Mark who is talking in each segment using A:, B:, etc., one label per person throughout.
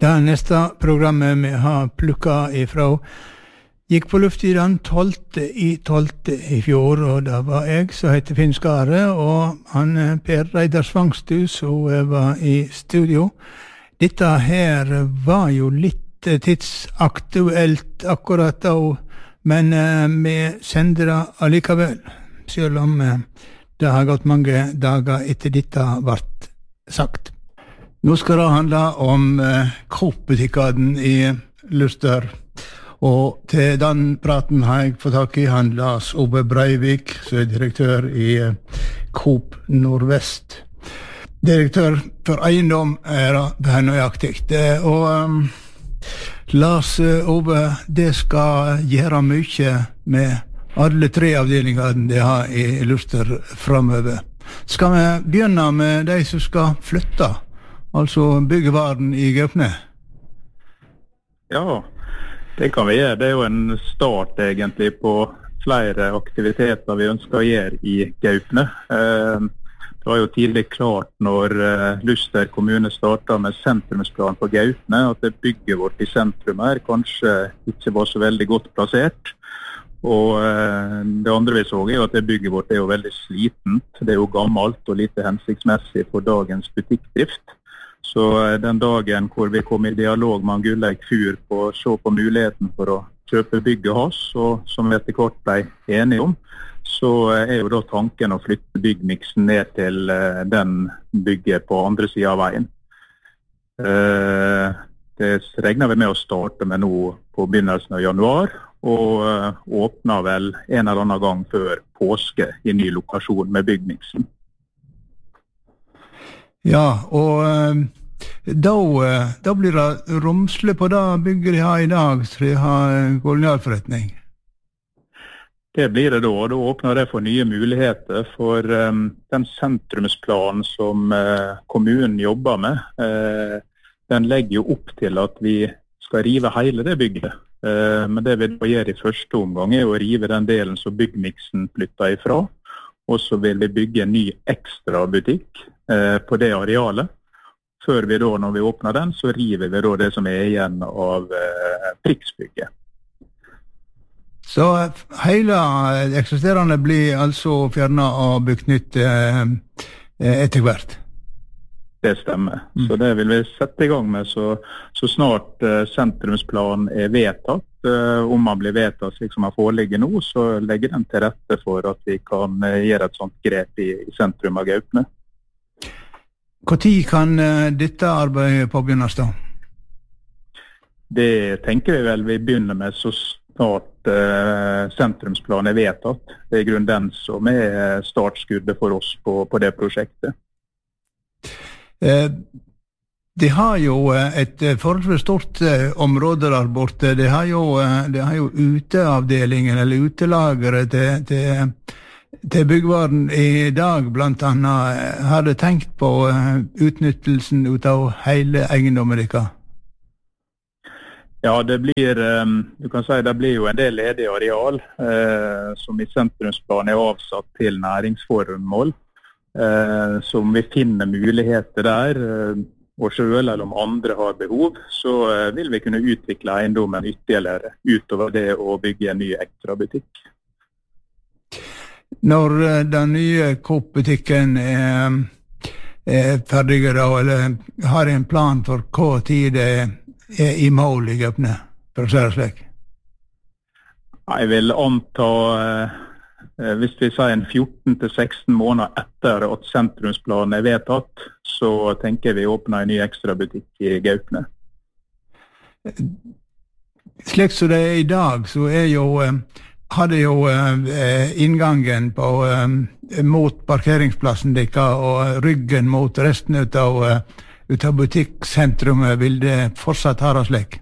A: Det neste programmet vi har plukket ifra gikk på luft i den 12. i fjor, og det var jeg som heter Finn Skare, og han Per Reidar Svangstu som var i studio. Dette her var jo litt tidsaktuelt akkurat da, men vi sender det allikevel, selv om det har gått mange dager etter dette ble sagt. Nå skal det handle om Coop-butikkene i Luster. Og til den praten har jeg fått tak i han Lars Ove Breivik, som direktør i Coop Nordvest. Direktør for eiendom det nøyaktig. Og Lars Ove, det skal gjøre mye med alle 3 avdelingene de har i Luster fremover. Skal vi begynne med de som skal flytte, altså byggevaren i Gaupne?
B: Ja, det kan vi gjøre. Det jo en start egentlig på flere aktiviteter vi ønsker å gjøre i Gaupne. Det var jo tidlig klart når Luster kommune startet med sentrumsplan på Gaupne, at det bygget vårt i sentrum her kanskje ikke var så veldig godt plassert. Og det andre vi så jo at det bygget vårt jo veldig slitent. Det jo gammelt og lite hensiktsmessig for dagens butikkdrift. Så den dagen hvor vi kom i dialog med Gulleik Fur på å se på muligheten for å kjøpe bygget hans, og som vi etter hvert ble enige om, så jo da tanken å flytte byggmiksen ned til den bygget på andre siden av veien. Det regner vi med å starte med nå på begynnelsen av januar, og åpner vel en eller annen gang før påske i ny lokasjon med byggmiksen.
A: Ja, og da blir det romsle på det bygget de har i dag, så de har kolonialforretning.
B: Det blir det da, og da åpner det for nye muligheter for den sentrumsplanen som kommunen jobber med. Den legger jo opp til at vi skal rive hele det bygget. Men det vi da gjør i første omgang å rive den delen som byggmiksen flytter ifra, og så vil vi bygge en ny ekstra butikk på det arealet. Før vi da, når vi åpner den, så river vi da det som igjen av Priksbygget.
A: Så hele eksisterende blir altså fjernet og byggt nytt etter hvert?
B: Det stemmer. Så det vil vi sette i gang med så snart sentrumsplanen vedtatt. Om man blir vedtatt slik som man foreligger nå, så legger den til rette for at vi kan gjøre et sånt grep i sentrum av Gaupne.
A: Hvor tid kan dette arbeidet påbegynnes da?
B: Det tenker vi vel vi begynner med så snart sentrumsplanen vedtatt. Det grunnen den som startskuddet for oss på det prosjektet.
A: De har jo et forholdsvis stort område der borte. De har jo uteavdelingen eller utelageret til byggvaren i dag, blant annet. Har du tenkt på utnyttelsen ut av hele eiendommen deres?
B: Ja, det blir, du kan si det blir jo en del ledig areal som i sentrumsplanen avsatt til næringsformål, som vi finner muligheter der, og selv eller om andre har behov, så vil vi kunne utvikle eiendommen ytterligere utover det å bygge en ny ekstra butikk.
A: Når den nye Coop-butikken ferdig da, eller har en plan for hva tid det i mål i Gaupne, for å si det slik?
B: Jeg vil anta, hvis vi sier en 14-16 måneder etter at sentrumsplanen vedtatt, så tenker vi åpne en ny ekstra butikk i Gaupne.
A: Slik som det i dag, så hadde jo inngangen mot parkeringsplassen deres og ryggen mot resten ut av butikksentrumet. Vil det fortsatt ha det slik?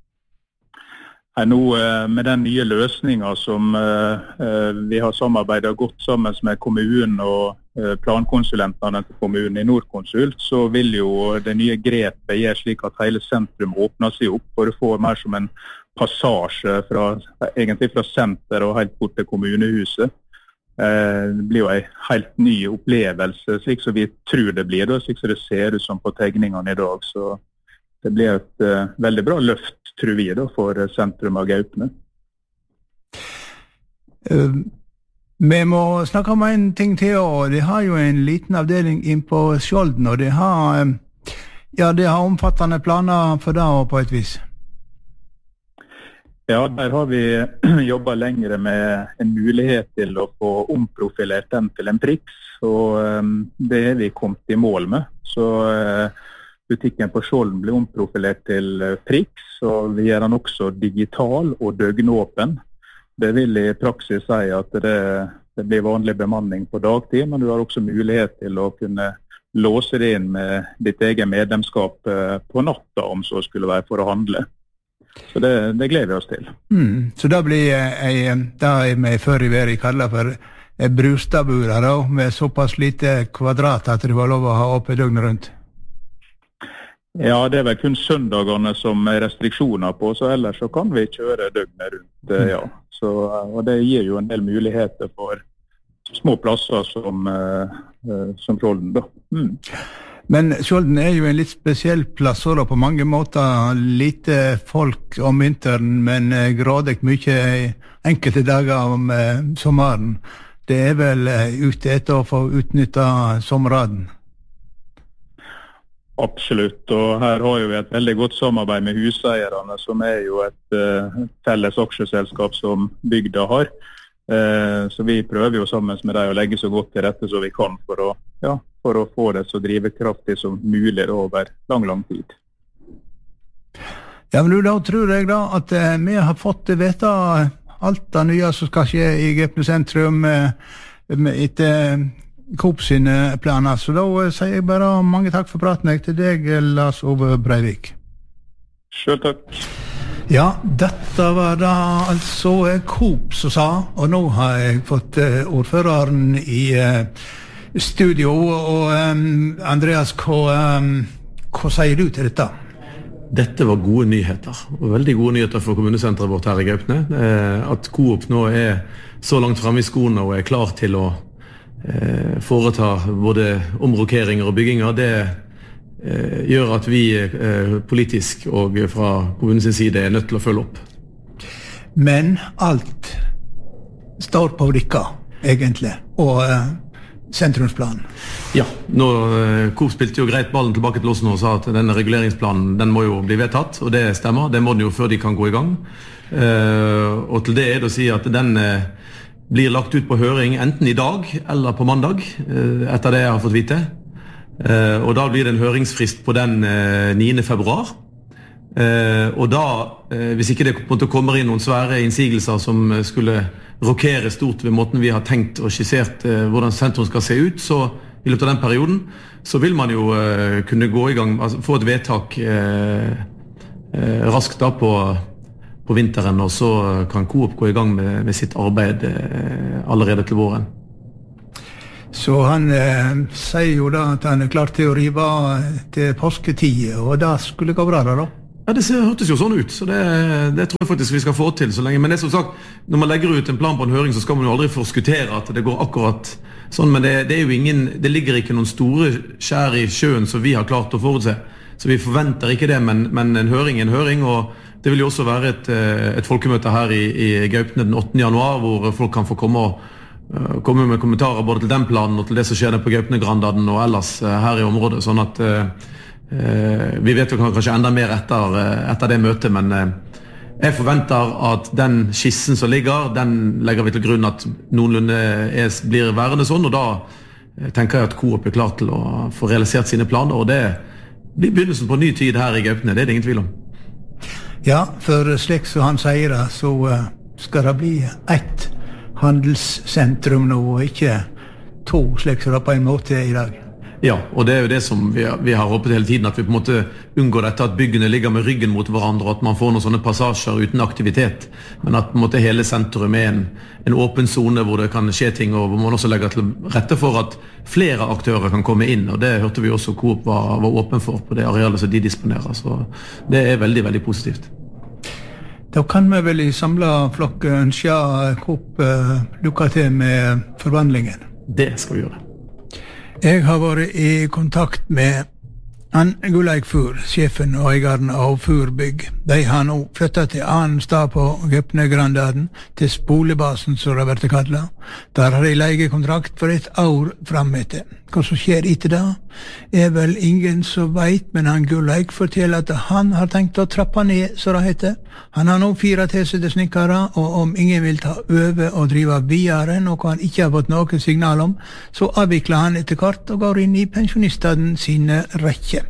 B: Nå med den nye løsningen som vi har samarbeidet godt sammen med kommunen og plankonsulentene til kommunen i Nordkonsult, så vil jo det nye grepet gjøre slik at hele sentrum åpner seg opp, og det får mer som en passasje egentlig fra senter og helt bort til kommunehuset. Det blir jo en helt ny opplevelse, slik som vi tror det blir, slik som det ser ut som på tegningene i dag. Så det blir et veldig bra løft, tror vi, da, for sentrum av Gaupne.
A: Vi må snakke om en ting til, og det har jo en liten avdeling inn på Skjolden, og det har omfattende planer for det på et vis.
B: Ja, der har vi jobbet lengre med en mulighet til å få omprofilert den til en Prix, og det har vi kommet i mål med. Så butikken på Skjolden blir omprofilert til Prix, og vi gjør den også digital og døgnåpen. Det vil i praksis si at det blir vanlig bemanning på dagtid, men du har også mulighet til å kunne låse det inn med ditt egen medlemskap på natta, om så skulle være for å handle. Så det gleder vi oss til.
A: Så det blir det vi før i verden kaller for brustadburer da, med såpass lite kvadrat at det var lov å ha oppe døgnet rundt?
B: Ja, det vel kun søndagene som restriksjoner på, så ellers så kan vi kjøre døgnet rundt, ja. Så, og det gir jo en del muligheter for små plasser som Skjolden da.
A: Men Skjolden jo en litt spesiell plass, og på mange måter lite folk om vinteren, men grådig mye enkelte dager om sommeren. Det vel ute etter å få utnyttet sommerraden?
B: Absolutt, og her har vi et veldig godt samarbeid med huseierne, som jo et felles aksjeselskap som bygda har. Så vi prøver jo sammen med deg å legge så godt til rette som vi kan for å få det så drivekraftig som mulig over lang tid. Ja, men da tror jeg da at vi har fått vite alt det nye som skal skje i Gaupne sentrum etter Coop sine planer. Så da sier jeg bare mange takk for praten til deg, Lars Ove Breivik. Selv takk.
A: Ja, dette var da altså Coop som sa, og nå har jeg fått ordføreren i studio, og Andreas, hva sier du til dette?
C: Dette var gode nyheter, og veldig gode nyheter for kommunesenteret vårt her i Gaupne. At Coop nå så langt fremme i skoene og klar til å foreta både omrokeringer og bygginger, det gjør at vi politisk og fra kommunens side nødt til å følge opp.
A: Men alt står på dykka, egentlig, og sentrumsplanen.
C: Ja, Coop spilte jo greit ballen tilbake til oss nå og sa at denne reguleringsplanen den må jo bli vedtatt, og det stemmer, det må den jo før de kan gå i gang. Og til det det å si at den blir lagt ut på høring enten i dag eller på mandag, etter det jeg har fått vite. Og da blir det en høringsfrist på den 9. februar. Og da, hvis ikke det på en måte kommer inn noen svære innsigelser som skulle rokere stort ved måten vi har tenkt og skissert hvordan sentrum skal se ut, så i løpet av den perioden, så vil man jo kunne gå i gang, altså få et vedtak raskt da på vinteren, og så kan Coop gå i gang med sitt arbeid allerede til våren.
A: Så han sier jo da at han klar til å rive til påsketid, og da skulle gå bra da?
C: Ja, det hørtes jo sånn ut, så det tror jeg faktisk vi skal få til så lenge. Men det som sagt, når man legger ut en plan på en høring, så skal man jo aldri forskuttere at det går akkurat sånn, men det jo det ligger ikke noen store skjær i sjøen som vi har klart å forutse. Så vi forventer ikke det, men en høring, og det vil jo også være et folkemøte her i Gaupne den 8. januar, hvor folk kan få komme med kommentarer både til den planen og til det som skjer på Gaupne-Grandaden og ellers her i området, sånn at vi vet jo kanskje enda mer etter det møtet, men jeg forventer at den skissen som ligger, den legger vi til grunn at noenlunde blir værende sånn, og da tenker jeg at Coop klar til å få realisert sine planer, og det blir begynnelsen på ny tid her i Gaupne, det det ingen tvil om.
A: Ja, for slik som han sier det, så skal det bli ett handelssentrum nå, og ikke to, slik som det på en måte i dag.
C: Ja, og det jo det som vi har håpet hele tiden, at vi på en måte unngår dette, at byggene ligger med ryggen mot hverandre, og at man får noen sånne passasjer uten aktivitet, men at på en måte hele sentrum en åpen zone hvor det kan skje ting, og hvor man også legger til rette for at flere aktører kan komme inn, og det hørte vi også Coop var åpen for på det arealet som de disponerer, så det veldig, veldig positivt.
A: Da kan vi vel i samlet flokk ønske Coop lykke til med forvandlingen.
C: Det skal vi gjøre.
A: Jeg har vært i kontakt med Gullaug Fur, sjefen og eieren av Furbygg, de har nå flyttet til annen stad på Gøpne-Grandaden, til Spolebasen, som det har vært kallet. Der har de leiekontrakt for 1 år fremetter. Hva som skjer etter det, vel ingen som vet, men Gullaug forteller at han har tenkt å trappe ned, så det heter. Han har nå 4 tilsatte snekkere, og om ingen vil ta over og drive videre, noe han ikke har fått noe signal om, så avvikler han etter kart og går inn i pensjonistene sine rekker.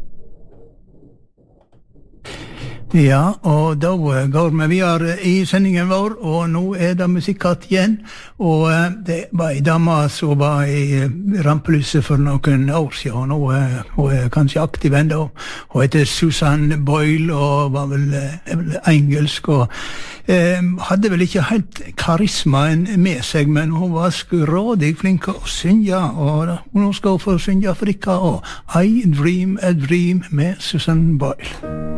A: Ja, og da går vi videre i sendingen vår, og nå det musikkatt igjen, og det var en dame som var i rampelyset for noen år siden, og hun kanskje aktiv enda. Hun heter Susan Boyle, og var vel engelsk, og hadde vel ikke helt karismaen med seg, men hun var skrådig flink å synge, og nå skal hun få synge for dere, og I Dream a Dream med Susan Boyle.